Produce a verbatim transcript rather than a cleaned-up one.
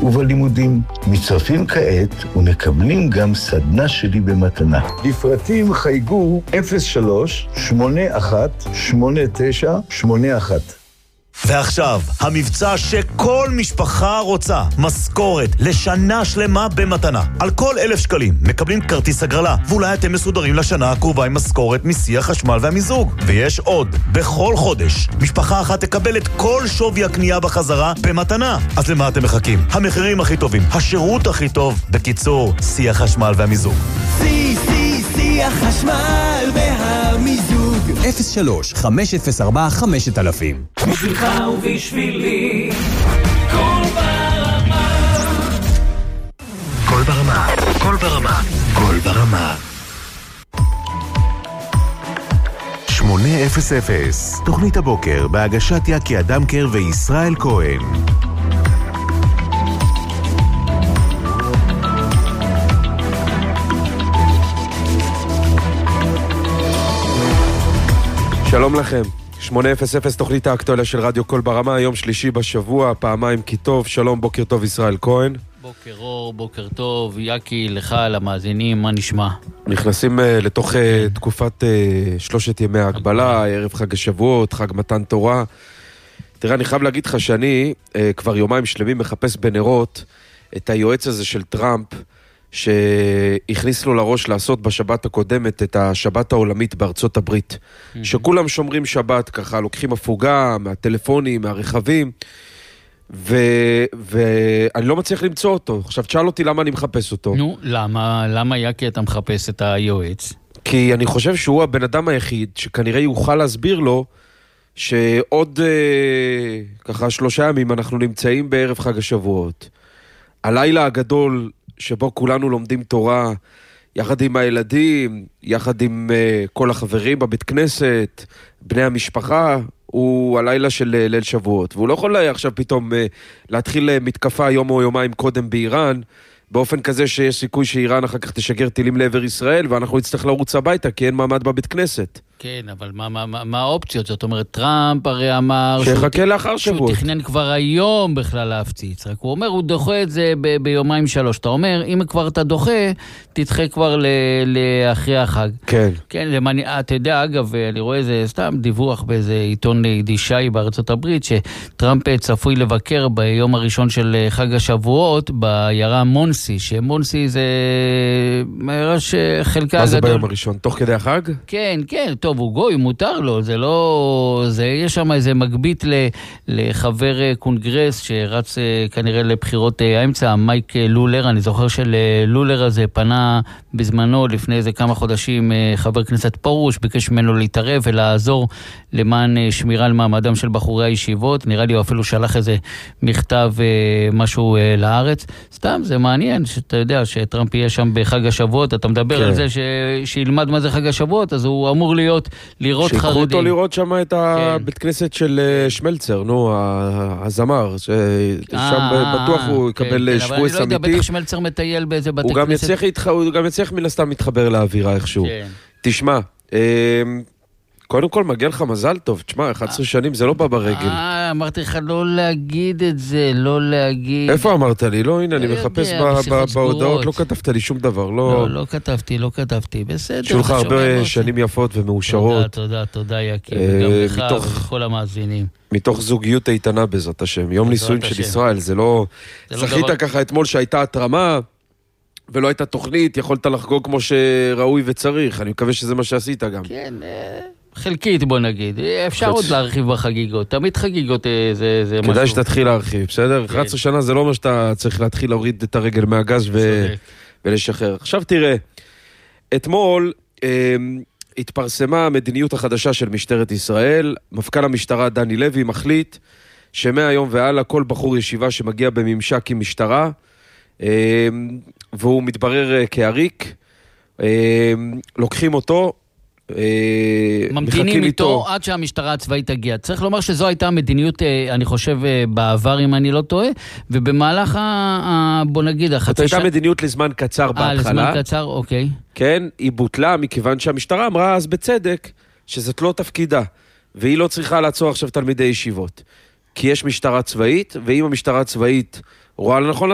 ובלימודים. מצטרפים כעת ומקבלים גם סדנה שלי במתנה. לפרטים חייגו אפס שלוש שמונה אחת שמונה תשע שמונה אחת. ועכשיו, המבצע שכל משפחה רוצה, משכורת לשנה שלמה במתנה. על כל אלף שקלים מקבלים כרטיס הגרלה, ואולי אתם מסודרים לשנה הקרובה עם משכורת מסי החשמל והמיזוג. ויש עוד, בכל חודש, משפחה אחת תקבל את כל שווי הקנייה בחזרה במתנה. אז למה אתם מחכים? המחירים הכי טובים, השירות הכי טוב, בקיצור, סי החשמל והמיזוג. סי, סי, סי החשמל והמיזוג. אפס שלוש חמש אפס ארבע חמש אלפים. בשבילך ובשבילי כל ברמה כל ברמה כל ברמה כל ברמה שמונה אפס אפס. תוכנית הבוקר בהגשת יקי אדמקר וישראל כהן. שלום לכם, שמונה אפס אפס תוכנית האקטואליה של רדיו כל ברמה, יום שלישי בשבוע, פעמיים כי טוב. שלום, בוקר טוב ישראל כהן. בוקר אור, בוקר טוב, יקי, לך, למאזינים, מה נשמע? נכנסים uh, לתוך uh, תקופת uh, שלושת ימי ההגבלה, ערב חג השבועות, חג מתן תורה. תראה, אני חייב להגיד לך שאני uh, כבר יומיים שלמים מחפש בנרות את היועץ הזה של טראמפ, שהכניס לו לראש לעשות בשבת הקודמת את השבת העולמית בארצות הברית. Mm-hmm. שכולם שומרים שבת ככה, לוקחים הפוגה מהטלפונים, מהרכבים, ו... ואני לא מצליח למצוא אותו. עכשיו תשאל אותי למה אני מחפש אותו. נו, למה, למה יקי אתה מחפש את היועץ? כי אני חושב שהוא הבן אדם היחיד שכנראה יוכל להסביר לו שעוד אה, ככה שלושה ימים אנחנו נמצאים בערב חג השבועות. הלילה הגדול שבו כולנו לומדים תורה, יחד עם הילדים, יחד עם uh, כל החברים בבית כנסת, בני המשפחה, הוא הלילה של uh, ליל שבועות. והוא לא יכול לה, עכשיו פתאום uh, להתחיל uh, מתקפה יום או יומיים קודם באיראן, באופן כזה שיש סיכוי שאיראן אחר כך תשגר טילים לעבר ישראל, ואנחנו נצטרך לרוץ הביתה, כי אין מעמד בבית כנסת. כן, אבל מה, מה, מה, מה האופציות? זאת אומרת, טראמפ הרי אמר... שיחכה לאחר שבועות. שהוא תכנן כבר היום בכלל להפציץ. רק הוא אומר, הוא דוחה את זה ב- ביומיים שלוש. אתה אומר, אם כבר אתה דוחה, תדחה כבר ל- לאחרי החג. כן. כן, למעני, אתה יודע, אגב, אני רואה איזה סתם דיווח באיזה עיתון יידישאי בארצות הברית, שטראמפ צפוי לבקר ביום הראשון של חג השבועות, בעיירה מונסי, שמונסי זה... ראש חלקה מה זה הגדול. ביום הראשון? תוך כדי החג? כן, כן, טוב, הוא גוי, מותר לו, זה לא... זה, יש שם איזה מגבית ל, לחבר קונגרס שרץ כנראה לבחירות האמצע, מייק לולר. אני זוכר שלולר הזה פנה בזמנו לפני איזה כמה חודשים חבר כנסת פרוש, ביקש ממנו להתערב ולעזור למען שמירה על מעמדם של בחורי הישיבות. נראה לי הוא אפילו שלח איזה מכתב משהו לארץ. סתם, זה מעניין שאתה יודע שטראמפ יהיה שם בחג השבועות, אתה מדבר כן. על זה ש... שילמד מה זה חג השבועות, אז הוא אמור להיות, לראות חרדים. שיקחו אותו לראות שם את הבית כנסת של שמלצר, נו, הזמר, ששם בטוח הוא יקבל שבועס אמיתי. אבל אני לא יודע, בטח שמלצר מטייל באיזה בתי כנסת. הוא גם יצליח מן הסתם מתחבר לאווירה איכשהו. תשמע, קודם כל מגיע לך מזל טוב, תשמע, אחת עשרה שנים זה לא בא ברגל. אה, אמרתי לך לא להגיד את זה, לא להגיד. איפה אמרת לי? לא, הנה, אני מחפש בהודעות, לא כתבת לי שום דבר, לא... לא, לא כתבתי, לא כתבתי, בסדר. שיהיו לך הרבה שנים יפות ומאושרות. תודה, תודה, תודה יקי, וגם לך וכל המאזינים. מתוך זוגיות איתנה בעזרת השם. יום נישואים של ישראל, זה לא... זכית ככה אתמול שהייתה התרמה, ולא הייתה תוכנית, יכולת לחגוג כמו שראוי וצריך. אני מקווה שזה מה שעשית גם. כן, חלקית בוא נגיד, אפשר עוד להרחיב בחגיגות, תמיד חגיגות זה, זה משהו. כדאי שתתחיל להרחיב, בסדר? אחת עשרה שנה זה לא מה שאתה צריך להתחיל להוריד את הרגל מהגז ו... ולשחרר. עכשיו תראה, אתמול אה, התפרסמה המדיניות החדשה של משטרת ישראל, מפכ"ל המשטרה דני לוי מחליט שמהיום והלאה כל בחור ישיבה שמגיע בממשק עם משטרה, אה, והוא מתברר כעריק, אה, לוקחים אותו, ממתינים איתו עד שהמשטרה הצבאית תגיע. צריך לומר שזו הייתה המדיניות, אני חושב, בעבר אם אני לא טועה, ובמהלך ה... בוא נגיד, החצי שעה... זאת הייתה מדיניות לזמן קצר בהתחלה. אה, לזמן קצר, אוקיי. כן, היא בוטלה מכיוון שהמשטרה אמרה אז בצדק שזאת לא תפקידה, והיא לא צריכה לעצור עכשיו תלמידי ישיבות. כי יש משטרה צבאית, ואם המשטרה הצבאית רואה לנכון